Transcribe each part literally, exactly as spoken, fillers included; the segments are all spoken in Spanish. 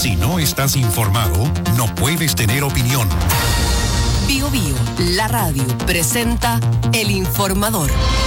Si no estás informado, no puedes tener opinión. Bio Bio, la radio, presenta El Informador.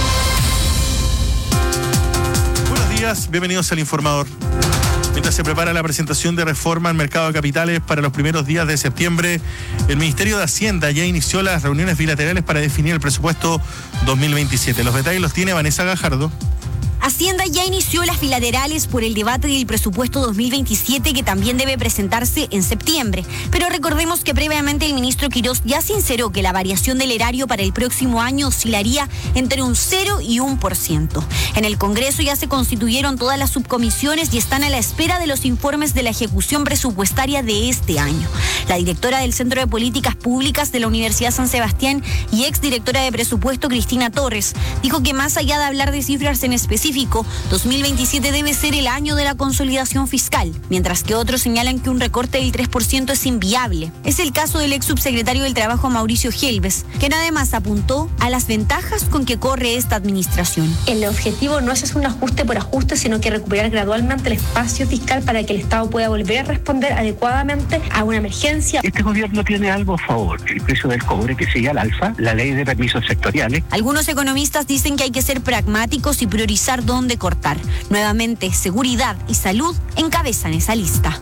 Buenos días, bienvenidos al Informador. Mientras se prepara la presentación de reforma al mercado de capitales para los primeros días de septiembre, el Ministerio de Hacienda ya inició las reuniones bilaterales para definir el presupuesto dos mil veintisiete. Los detalles los tiene Vanessa Gajardo. Hacienda ya inició las bilaterales por el debate del presupuesto dos mil veintisiete, que también debe presentarse en septiembre. Pero recordemos que previamente el ministro Quirós ya sinceró que la variación del erario para el próximo año oscilaría entre un cero y un por ciento. En el Congreso ya se constituyeron todas las subcomisiones y están a la espera de los informes de la ejecución presupuestaria de este año. La directora del Centro de Políticas Públicas de la Universidad San Sebastián y exdirectora de presupuesto, Cristina Torres, dijo que más allá de hablar de cifras en específico, dos mil veintisiete debe ser el año de la consolidación fiscal, mientras que otros señalan que un recorte del tres por ciento es inviable. Es el caso del ex subsecretario del Trabajo, Mauricio Helves, quien además apuntó a las ventajas con que corre esta administración. El objetivo no es hacer un ajuste por ajuste, sino que recuperar gradualmente el espacio fiscal para que el Estado pueda volver a responder adecuadamente a una emergencia. Este gobierno tiene algo a favor, el precio del cobre que sigue al alza, la ley de permisos sectoriales. Algunos economistas dicen que hay que ser pragmáticos y priorizar dónde cortar. Nuevamente, seguridad y salud encabezan esa lista.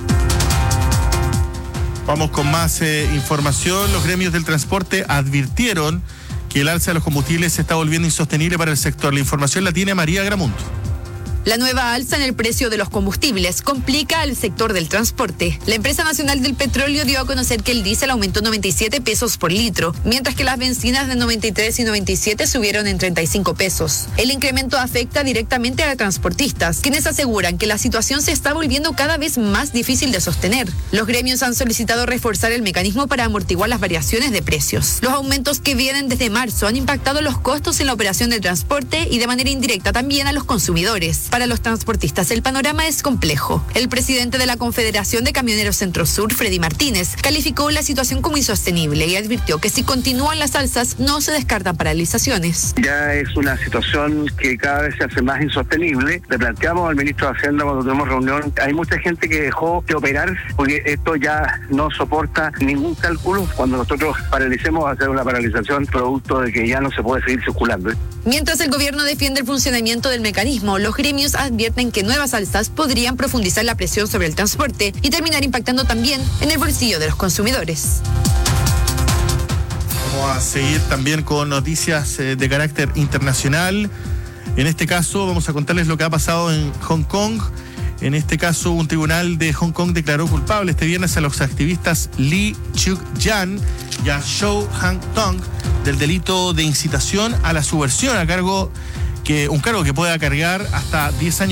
Vamos con más eh, información. Los gremios del transporte advirtieron que el alza de los combustibles se está volviendo insostenible para el sector. La información la tiene María Gramunt. La nueva alza en el precio de los combustibles complica al sector del transporte. La empresa nacional del petróleo dio a conocer que el diésel aumentó noventa y siete pesos por litro, mientras que las bencinas de noventa y tres y noventa y siete subieron en treinta y cinco pesos. El incremento afecta directamente a transportistas, quienes aseguran que la situación se está volviendo cada vez más difícil de sostener. Los gremios han solicitado reforzar el mecanismo para amortiguar las variaciones de precios. Los aumentos que vienen desde marzo han impactado los costos en la operación del transporte y de manera indirecta también a los consumidores. Para los transportistas el panorama es complejo. El presidente de la Confederación de Camioneros Centro Sur, Freddy Martínez, calificó la situación como insostenible y advirtió que si continúan las alzas no se descartan paralizaciones. Ya es una situación que cada vez se hace más insostenible. Le planteamos al ministro de Hacienda cuando tuvimos reunión, hay mucha gente que dejó de operar porque esto ya no soporta ningún cálculo. Cuando nosotros paralicemos va a ser una paralización producto de que ya no se puede seguir circulando. Mientras el gobierno defiende el funcionamiento del mecanismo, los gremios advierten que nuevas alzas podrían profundizar la presión sobre el transporte y terminar impactando también en el bolsillo de los consumidores. Vamos a seguir también con noticias eh, de carácter internacional. En este caso vamos a contarles lo que ha pasado en Hong Kong. En este caso, un tribunal de Hong Kong declaró culpable este viernes a los activistas Lee Cheuk-jan y a Shou Han-tong del delito de incitación a la subversión, a cargo que un cargo que pueda cargar hasta diez años